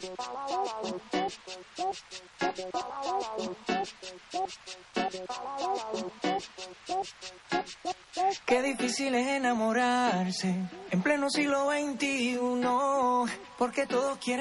Qué difícil es enamorarse en pleno siglo XXI, porque todos quieren